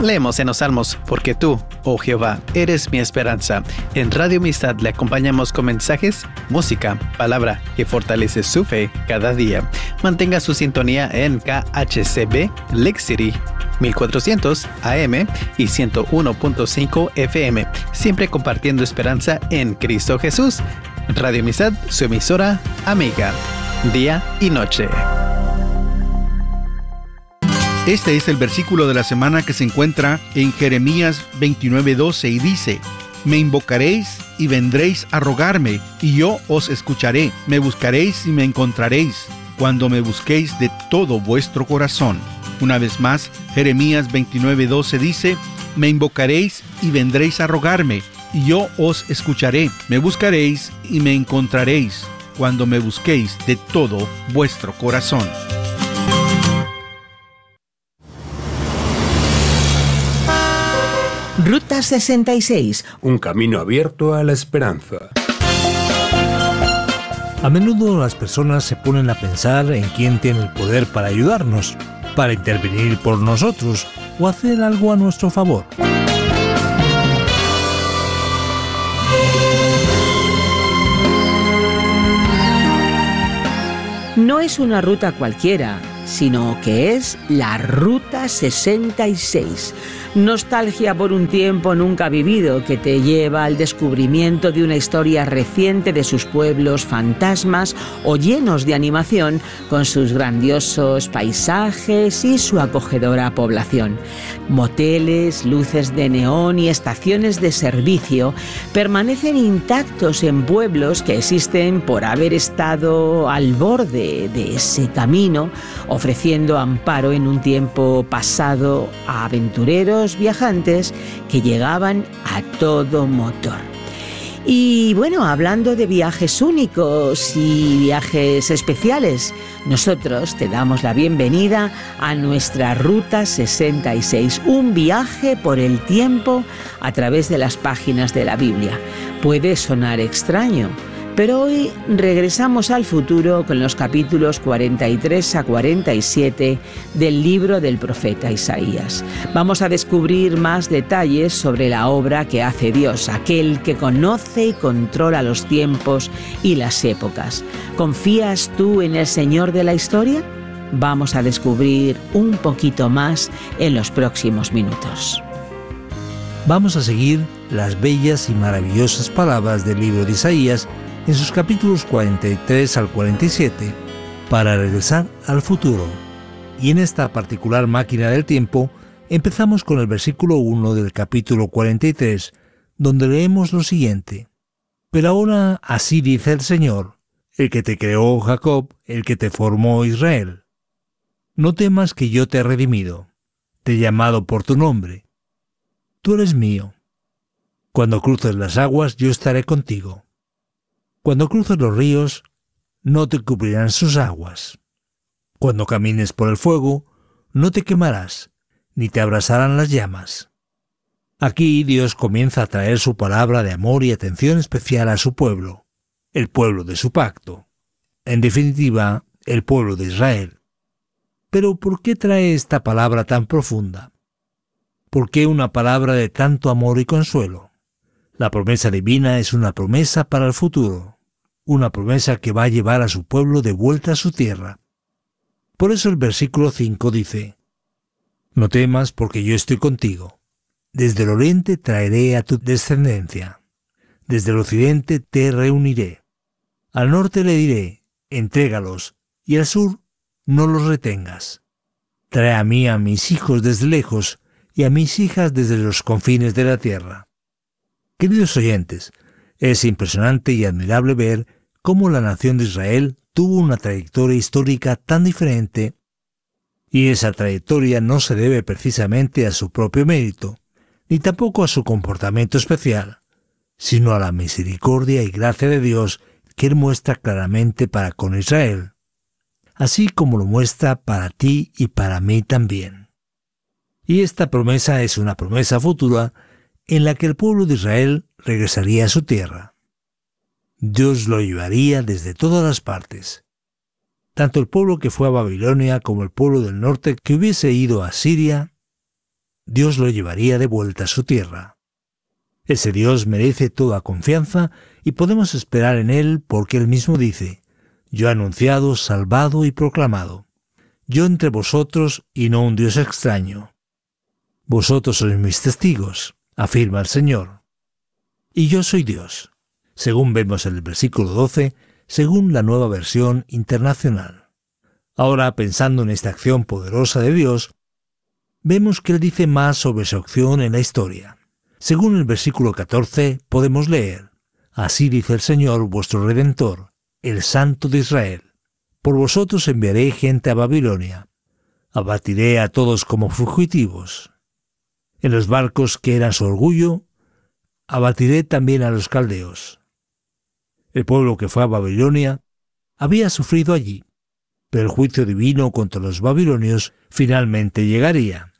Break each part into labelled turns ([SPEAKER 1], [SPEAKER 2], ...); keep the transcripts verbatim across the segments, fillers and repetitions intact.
[SPEAKER 1] Leemos en los Salmos, porque tú, oh Jehová, eres mi esperanza. En Radio Amistad le acompañamos con mensajes, música, palabra que fortalece su fe cada día. Mantenga su sintonía en K H C B Lake City mil cuatrocientos A M y ciento uno punto cinco F M, siempre compartiendo esperanza en Cristo Jesús. Radio Amistad, su emisora amiga, día y noche.
[SPEAKER 2] Este es el versículo de la semana que se encuentra en Jeremías veintinueve doce y dice: Me invocaréis y vendréis a rogarme, y yo os escucharé. Me buscaréis y me encontraréis, cuando me busquéis de todo vuestro corazón. Una vez más, Jeremías veintinueve doce dice: Me invocaréis y vendréis a rogarme, y yo os escucharé. Me buscaréis y me encontraréis, cuando me busquéis de todo vuestro corazón.
[SPEAKER 3] Ruta sesenta y seis.
[SPEAKER 4] Un camino abierto a la esperanza.
[SPEAKER 5] A menudo las personas se ponen a pensar en quién tiene el poder para ayudarnos, para intervenir por nosotros o hacer algo a nuestro favor.
[SPEAKER 3] No es una ruta cualquiera, sino que es la Ruta sesenta y seis. Nostalgia por un tiempo nunca vivido que te lleva al descubrimiento de una historia reciente de sus pueblos fantasmas o llenos de animación, con sus grandiosos paisajes y su acogedora población. Moteles, luces de neón y estaciones de servicio permanecen intactos en pueblos que existen por haber estado al borde de ese camino, ofreciendo amparo en un tiempo pasado a aventureros viajantes que llegaban a todo motor. Y bueno, hablando de viajes únicos y viajes especiales, nosotros te damos la bienvenida a nuestra Ruta sesenta y seis, un viaje por el tiempo a través de las páginas de la Biblia. Puede sonar extraño, pero hoy regresamos al futuro con los capítulos cuarenta y tres a cuarenta y siete del libro del profeta Isaías. Vamos a descubrir más detalles sobre la obra que hace Dios, aquel que conoce y controla los tiempos y las épocas. ¿Confías tú en el Señor de la historia? Vamos a descubrir un poquito más en los próximos minutos.
[SPEAKER 5] Vamos a seguir las bellas y maravillosas palabras del libro de Isaías en sus capítulos cuarenta y tres al cuarenta y siete, para regresar al futuro. Y en esta particular máquina del tiempo, empezamos con el versículo uno del capítulo cuarenta y tres, donde leemos lo siguiente: Pero ahora así dice el Señor, el que te creó Jacob, el que te formó Israel: No temas, que yo te he redimido, te he llamado por tu nombre. Tú eres mío. Cuando cruces las aguas, yo estaré contigo. Cuando cruces los ríos, no te cubrirán sus aguas. Cuando camines por el fuego, no te quemarás, ni te abrasarán las llamas. Aquí Dios comienza a traer su palabra de amor y atención especial a su pueblo, el pueblo de su pacto. En definitiva, el pueblo de Israel. Pero ¿por qué trae esta palabra tan profunda? ¿Por qué una palabra de tanto amor y consuelo? La promesa divina es una promesa para el futuro, una promesa que va a llevar a su pueblo de vuelta a su tierra. Por eso el versículo cinco dice: No temas, porque yo estoy contigo. Desde el oriente traeré a tu descendencia. Desde el occidente te reuniré. Al norte le diré: entrégalos, y al sur no los retengas. Trae a mí a mis hijos desde lejos, y a mis hijas desde los confines de la tierra. Queridos oyentes, es impresionante y admirable ver cómo la nación de Israel tuvo una trayectoria histórica tan diferente, y esa trayectoria no se debe precisamente a su propio mérito, ni tampoco a su comportamiento especial, sino a la misericordia y gracia de Dios que Él muestra claramente para con Israel, así como lo muestra para ti y para mí también. Y esta promesa es una promesa futura en la que el pueblo de Israel regresaría a su tierra. Dios lo llevaría desde todas las partes. Tanto el pueblo que fue a Babilonia como el pueblo del norte que hubiese ido a Siria, Dios lo llevaría de vuelta a su tierra. Ese Dios merece toda confianza y podemos esperar en Él porque Él mismo dice: yo he anunciado, salvado y proclamado. Yo entre vosotros y no un Dios extraño. Vosotros sois mis testigos, afirma el Señor. Y yo soy Dios, según vemos en el versículo doce, según la Nueva Versión Internacional. Ahora, pensando en esta acción poderosa de Dios, vemos que Él dice más sobre su acción en la historia. Según el versículo catorce, podemos leer: así dice el Señor vuestro Redentor, el Santo de Israel. Por vosotros enviaré gente a Babilonia. Abatiré a todos como fugitivos. En los barcos que eran su orgullo, abatiré también a los caldeos. El pueblo que fue a Babilonia había sufrido allí, pero el juicio divino contra los babilonios finalmente llegaría.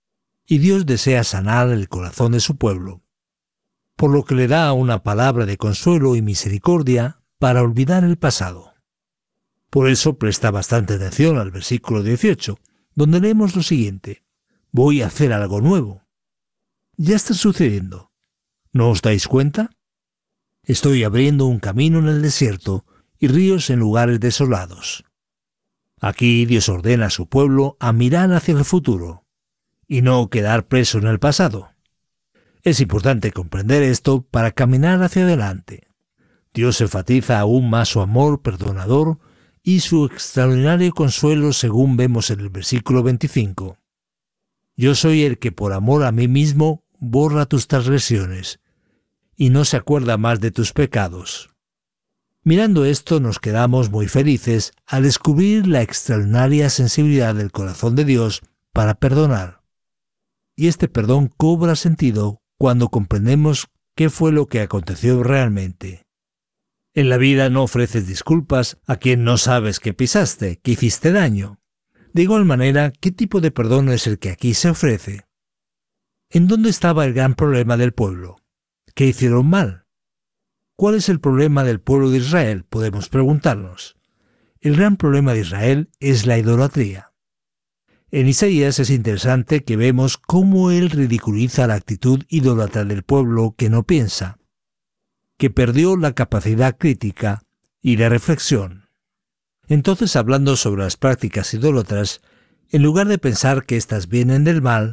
[SPEAKER 5] Y Dios desea sanar el corazón de su pueblo, por lo que le da una palabra de consuelo y misericordia para olvidar el pasado. Por eso presta bastante atención al versículo dieciocho, donde leemos lo siguiente: voy a hacer algo nuevo. Ya está sucediendo. ¿No os dais cuenta? Estoy abriendo un camino en el desierto y ríos en lugares desolados. Aquí Dios ordena a su pueblo a mirar hacia el futuro y no quedar preso en el pasado. Es importante comprender esto para caminar hacia adelante. Dios enfatiza aún más su amor perdonador y su extraordinario consuelo según vemos en el versículo veinticinco. Yo soy el que por amor a mí mismo borra tus transgresiones y no se acuerda más de tus pecados. Mirando esto nos quedamos muy felices al descubrir la extraordinaria sensibilidad del corazón de Dios para perdonar. Y este perdón cobra sentido cuando comprendemos qué fue lo que aconteció realmente. En la vida no ofreces disculpas a quien no sabes que pisaste, que hiciste daño. De igual manera, ¿qué tipo de perdón es el que aquí se ofrece? ¿En dónde estaba el gran problema del pueblo? ¿Qué hicieron mal? ¿Cuál es el problema del pueblo de Israel? Podemos preguntarnos. El gran problema de Israel es la idolatría. En Isaías es interesante que vemos cómo él ridiculiza la actitud idólatra del pueblo que no piensa, que perdió la capacidad crítica y de reflexión. Entonces, hablando sobre las prácticas idólatras, en lugar de pensar que éstas vienen del mal,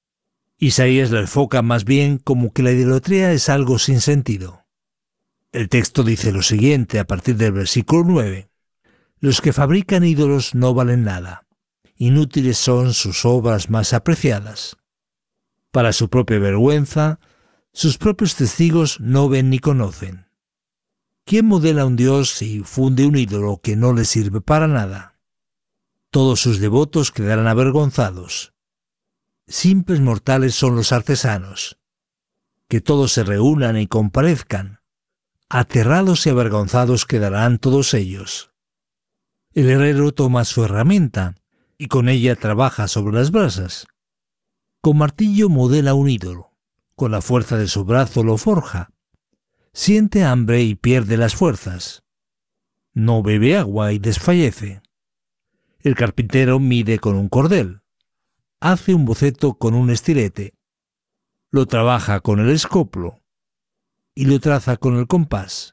[SPEAKER 5] Isaías lo enfoca más bien como que la idolatría es algo sin sentido. El texto dice lo siguiente a partir del versículo nueve: los que fabrican ídolos no valen nada, inútiles son sus obras más apreciadas. Para su propia vergüenza, sus propios testigos no ven ni conocen. ¿Quién modela un dios y funde un ídolo que no le sirve para nada? Todos sus devotos quedarán avergonzados. Simples mortales son los artesanos. Que todos se reúnan y comparezcan. Aterrados y avergonzados quedarán todos ellos. El herrero toma su herramienta y con ella trabaja sobre las brasas. Con martillo modela un ídolo. Con la fuerza de su brazo lo forja. Siente hambre y pierde las fuerzas. No bebe agua y desfallece. El carpintero mide con un cordel. Hace un boceto con un estilete. Lo trabaja con el escoplo. Y lo traza con el compás.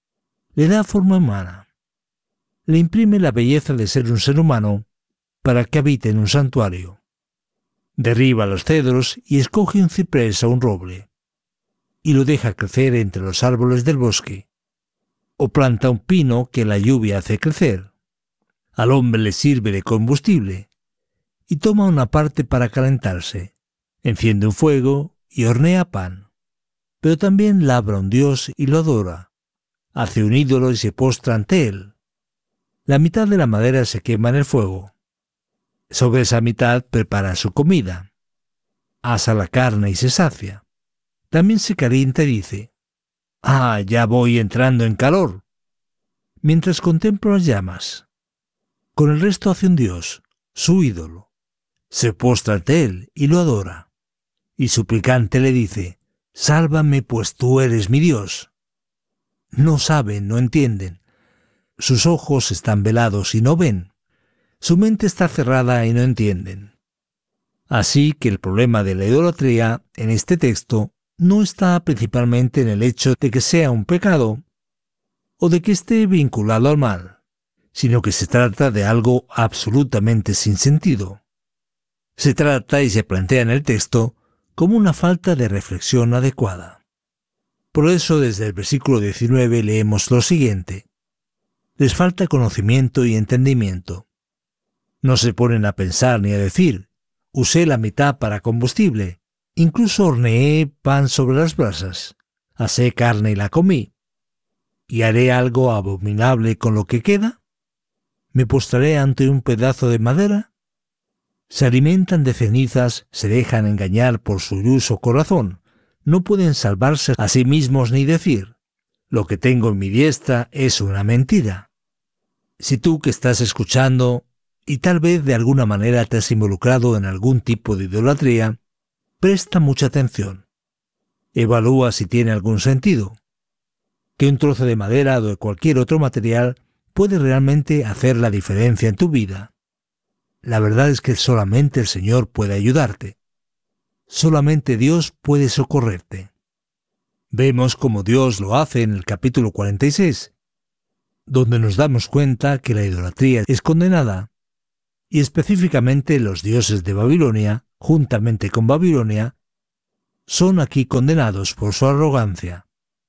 [SPEAKER 5] Le da forma humana. Le imprime la belleza de ser un ser humano para que habite en un santuario. Derriba los cedros y escoge un ciprés o un roble, y lo deja crecer entre los árboles del bosque. O planta un pino que la lluvia hace crecer. Al hombre le sirve de combustible, y toma una parte para calentarse. Enciende un fuego y hornea pan. Pero también labra un dios y lo adora. Hace un ídolo y se postra ante él. La mitad de la madera se quema en el fuego. Sobre esa mitad prepara su comida. Asa la carne y se sacia. También se calienta y dice: «Ah, ya voy entrando en calor», mientras contempla las llamas. Con el resto hace un dios, su ídolo. Se postra ante él y lo adora. Y suplicante le dice: «Sálvame, pues tú eres mi Dios». No saben, no entienden. Sus ojos están velados y no ven. Su mente está cerrada y no entienden. Así que el problema de la idolatría en este texto no está principalmente en el hecho de que sea un pecado o de que esté vinculado al mal, sino que se trata de algo absolutamente sin sentido. Se trata y se plantea en el texto como una falta de reflexión adecuada. Por eso desde el versículo diecinueve leemos lo siguiente: les falta conocimiento y entendimiento. No se ponen a pensar ni a decir, usé la mitad para combustible, incluso horneé pan sobre las brasas, asé carne y la comí. ¿Y haré algo abominable con lo que queda? ¿Me postraré ante un pedazo de madera? Se alimentan de cenizas, se dejan engañar por su iluso corazón, no pueden salvarse a sí mismos ni decir, lo que tengo en mi diestra es una mentira. Si tú que estás escuchando, y tal vez de alguna manera te has involucrado en algún tipo de idolatría, presta mucha atención. Evalúa si tiene algún sentido. Que un trozo de madera o de cualquier otro material puede realmente hacer la diferencia en tu vida. La verdad es que solamente el Señor puede ayudarte. Solamente Dios puede socorrerte. Vemos cómo Dios lo hace en el capítulo cuarenta y seis, donde nos damos cuenta que la idolatría es condenada, y específicamente los dioses de Babilonia, juntamente con Babilonia, son aquí condenados por su arrogancia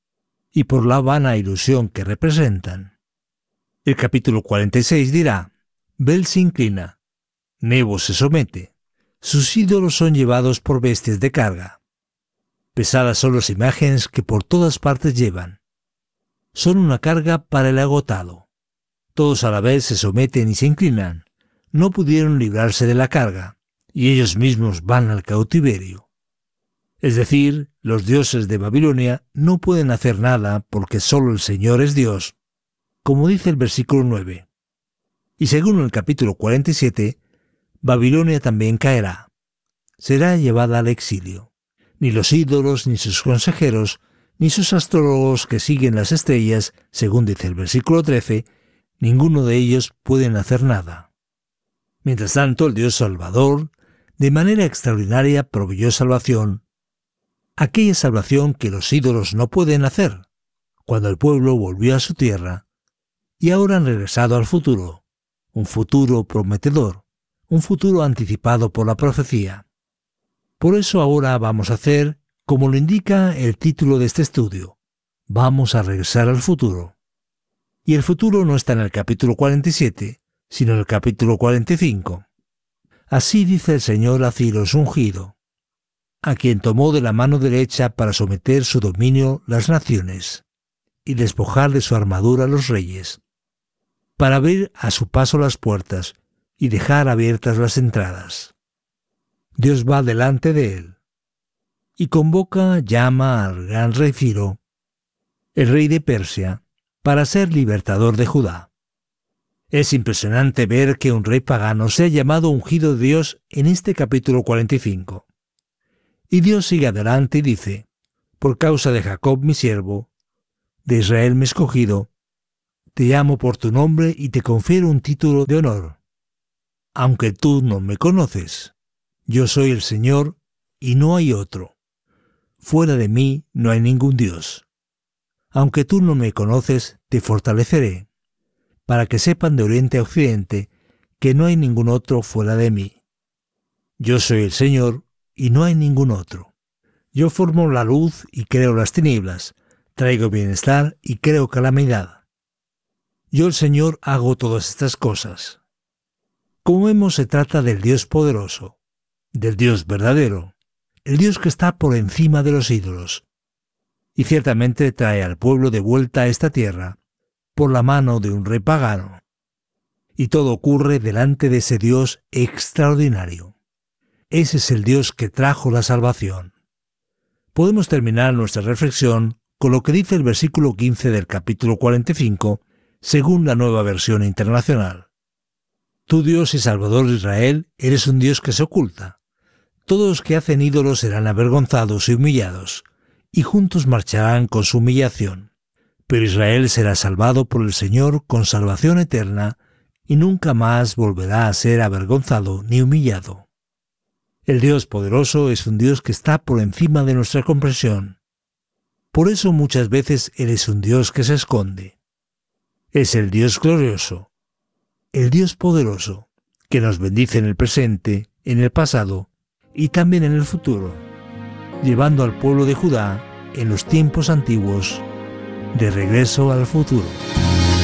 [SPEAKER 5] y por la vana ilusión que representan. El capítulo cuarenta y seis dirá: Bel se inclina, Nebo se somete, sus ídolos son llevados por bestias de carga. Pesadas son las imágenes que por todas partes llevan. Son una carga para el agotado. Todos a la vez se someten y se inclinan. No pudieron librarse de la carga, y ellos mismos van al cautiverio. Es decir, los dioses de Babilonia no pueden hacer nada porque solo el Señor es Dios, como dice el versículo nueve. Y según el capítulo cuarenta y siete, Babilonia también caerá. Será llevada al exilio. Ni los ídolos, ni sus consejeros, ni sus astrólogos que siguen las estrellas, según dice el versículo trece, ninguno de ellos pueden hacer nada. Mientras tanto, el Dios Salvador, de manera extraordinaria, proveyó salvación, aquella salvación que los ídolos no pueden hacer, cuando el pueblo volvió a su tierra, y ahora han regresado al futuro, un futuro prometedor, un futuro anticipado por la profecía. Por eso ahora vamos a hacer, como lo indica el título de este estudio, vamos a regresar al futuro. Y el futuro no está en el capítulo cuarenta y siete, sino en el capítulo cuarenta y cinco. Así dice el Señor a Ciro su ungido, a quien tomó de la mano derecha para someter su dominio las naciones, y despojar de su armadura a los reyes, para abrir a su paso las puertas, y dejar abiertas las entradas. Dios va delante de él, y convoca, llama al gran rey Ciro, el rey de Persia, para ser libertador de Judá. Es impresionante ver que un rey pagano sea llamado ungido de Dios en este capítulo cuarenta y cinco. Y Dios sigue adelante y dice, por causa de Jacob mi siervo, de Israel mi escogido, te llamo por tu nombre y te confiero un título de honor. Aunque tú no me conoces, yo soy el Señor y no hay otro. Fuera de mí no hay ningún Dios. Aunque tú no me conoces, te fortaleceré, para que sepan de oriente a occidente que no hay ningún otro fuera de mí. Yo soy el Señor y no hay ningún otro. Yo formo la luz y creo las tinieblas, traigo bienestar y creo calamidad. Yo el Señor hago todas estas cosas. Como vemos, se trata del Dios poderoso, del Dios verdadero, el Dios que está por encima de los ídolos, y ciertamente trae al pueblo de vuelta a esta tierra por la mano de un rey pagano. Y todo ocurre delante de ese Dios extraordinario. Ese es el Dios que trajo la salvación. Podemos terminar nuestra reflexión con lo que dice el versículo quince del capítulo cuarenta y cinco, según la Nueva Versión Internacional. Tú, Dios y Salvador de Israel, eres un Dios que se oculta. Todos los que hacen ídolos serán avergonzados y humillados, y juntos marcharán con su humillación. Pero Israel será salvado por el Señor con salvación eterna, y nunca más volverá a ser avergonzado ni humillado. El Dios poderoso es un Dios que está por encima de nuestra comprensión. Por eso muchas veces Él es un Dios que se esconde. Es el Dios glorioso, el Dios poderoso, que nos bendice en el presente, en el pasado y también en el futuro, llevando al pueblo de Judá en los tiempos antiguos de regreso al futuro.